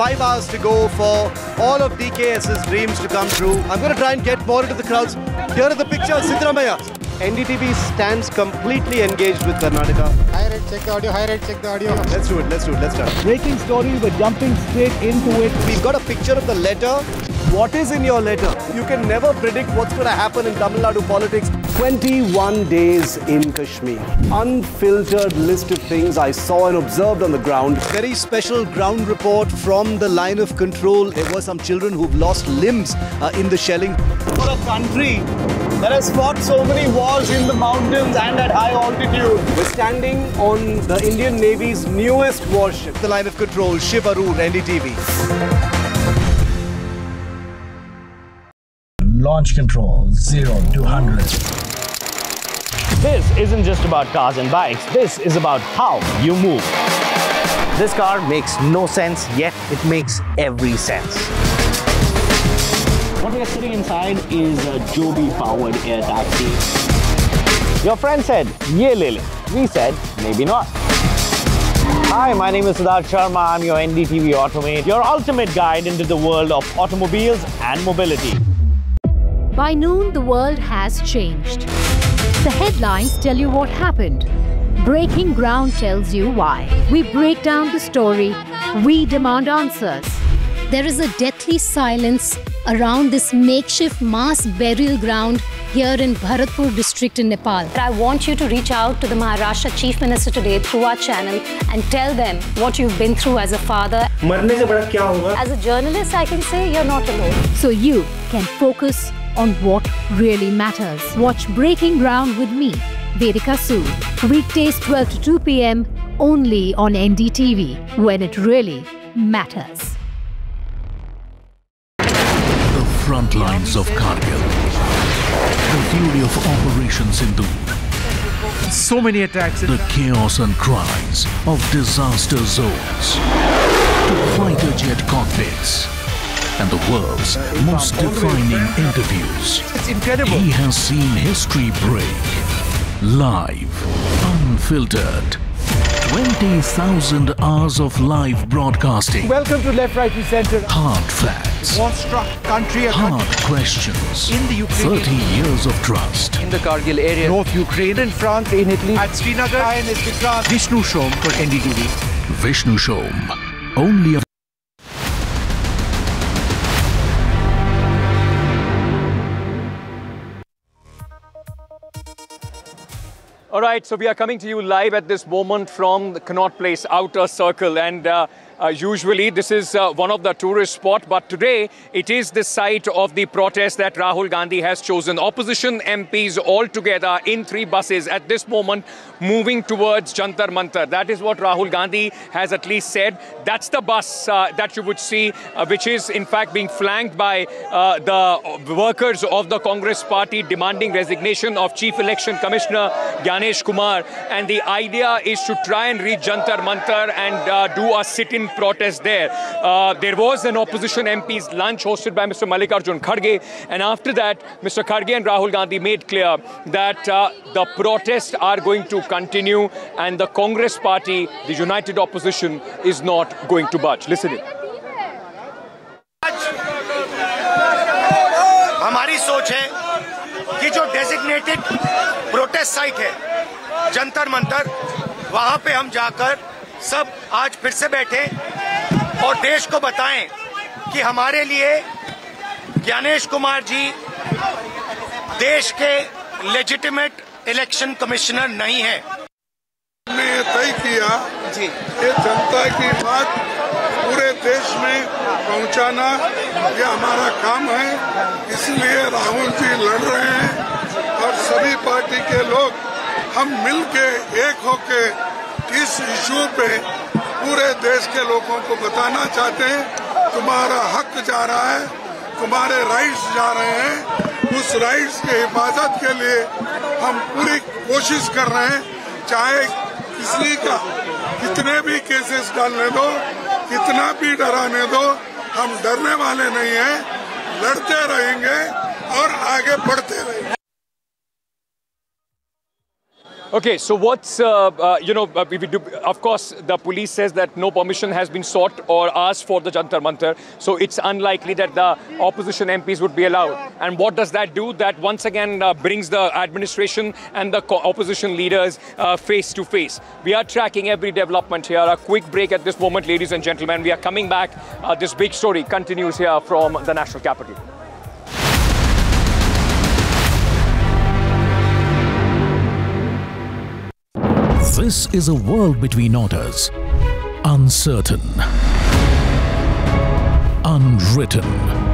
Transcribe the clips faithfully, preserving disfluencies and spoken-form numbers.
five hours to go for all of DKS's dreams to come true. I'm going to try and get more into the crowds. Here are the pictures, Siddaramaiah. N D T V stands completely engaged with Karnataka. High rate, check the audio, high rate, check the audio. Let's do it, let's do it, let's start. Breaking story, we're jumping straight into it. We've got a picture of the letter. What is in your letter? You can never predict what's going to happen in Tamil Nadu politics. twenty-one days in Kashmir. Unfiltered list of things I saw and observed on the ground. Very special ground report from the line of control. There were some children who've lost limbs uh, in the shelling. For a country that has fought so many wars in the mountains and at high altitude. We're standing on the Indian Navy's newest warship. The line of control, Shiv Aroor, N D T V. Launch control, zero to one hundred. This isn't just about cars and bikes. This is about how you move. This car makes no sense, yet it makes every sense. What we are sitting inside is a Joby-powered air taxi. Your friend said, "Ye le le." We said, maybe not. Hi, my name is Siddharth Sharma. I'm your N D T V Automate, your ultimate guide into the world of automobiles and mobility. By noon, the world has changed. The headlines tell you what happened. Breaking Ground tells you why. We break down the story. We demand answers. There is a deathly silence around this makeshift mass burial ground here in Bharatpur district in Nepal. I want you to reach out to the Maharashtra Chief Minister today through our channel and tell them what you've been through as a father. As a journalist, I can say you're not alone. So you can focus on what really matters. Watch Breaking Ground with me, Vedika Sood. Weekdays twelve to two p m only on N D T V, when it really matters. The front lines of Kargil. The fury of Operation Sindoor. So many attacks. The chaos and cries of disaster zones. To fighter jet cockpits. And the world's most defining interviews. It's incredible. He has seen history break. Live. Unfiltered. twenty thousand hours of live broadcasting. Welcome to Left, Right and Centre. Hard facts. War-struck country. Hard questions. In the Ukraine. thirty years of trust. In the Kargil area. North Ukraine. In France. In Italy. At Srinagar. I N S Vikrant. Vishnu Shom for N D T V. Vishnu Shom. Only a All right, so we are coming to you live at this moment from the Connaught Place Outer Circle, and uh, uh, usually this is uh, one of the tourist spots, but today it is the site of the protest that Rahul Gandhi has chosen. Opposition M Ps all together in three buses at this moment moving towards Jantar Mantar. That is what Rahul Gandhi has at least said. That's the bus uh, that you would see, uh, which is in fact being flanked by uh, the workers of the Congress party demanding resignation of Chief Election Commissioner Gyanesh Kumar. And the idea is to try and reach Jantar Mantar and uh, do a sit-in protest there. Uh, there was an opposition M P's lunch hosted by Mister Mallikarjun Kharge, and after that, Mister Kharge and Rahul Gandhi made clear that uh, the protests are going to continue and the Congress party, the united opposition, is not going to budge. Listen in. हमारी सोच है कि जो designated protest site है जंतर मंतर, वहां पे हम जाकर सब आज फिर से बैठे और देश को बताएं कि हमारे लिए ज्ञानेश कुमार जी देश के लेजिटिमेट इलेक्शन कमिश्नर नहीं है। हमने ये तय किया जी ये जनता की बात पूरे देश में पहुंचाना ये हमारा काम है, इसलिए राहुल जी लड़ रहे हैं और सभी पार्टी के लोग हम मिलके एक होके इस इशू पे पूरे देश के लोगों को बताना चाहते हैं तुम्हारा हक जा रहा है, तुम्हारे राइट्स जा रहे हैं, उस राइट्स के हिफाजत के लिए हम पूरी कोशिश कर रहे हैं। चाहे किसी का कितने भी केसेस डालने दो, कितना भी डराने दो, हम डरने वाले नहीं हैं, लड़ते रहेंगे और आगे बढ़ते रहेंगे। Okay, so what's, uh, uh, you know, uh, we do, of course, the police says that no permission has been sought or asked for the Jantar Mantar. So it's unlikely that the opposition M Ps would be allowed. And what does that do? That once again uh, brings the administration and the opposition leaders uh, face to face. We are tracking every development here. A quick break at this moment, ladies and gentlemen. We are coming back. Uh, this big story continues here from the national capital. This is a world between orders, uncertain, unwritten.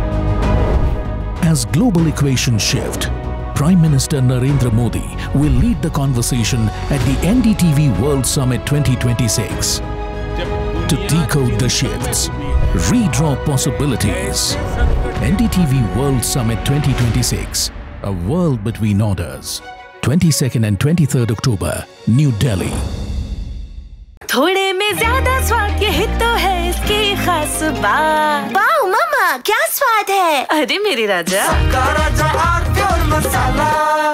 As global equations shift, Prime Minister Narendra Modi will lead the conversation at the N D T V World Summit twenty twenty-six to decode the shifts, redraw possibilities. N D T V World Summit twenty twenty-six, a world between orders. twenty-second and twenty-third October, New Delhi. थोड़े में ज्यादा स्वाद यही तो है इसकी खास बात। वाओ मामा, क्या स्वाद है? अरे मेरे राजा, सबका राजा आरती और मसाला।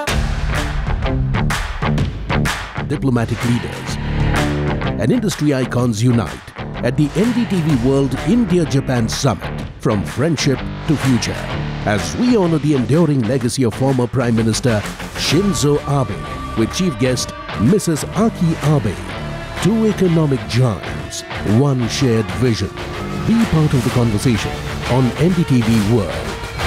Diplomatic leaders and industry icons unite at the N D T V World India-Japan Summit, from friendship to future, as we honor the enduring legacy of former Prime Minister Shinzo Abe with chief guest Missus Aki Abe. Two economic giants, one shared vision. Be part of the conversation on N D T V World.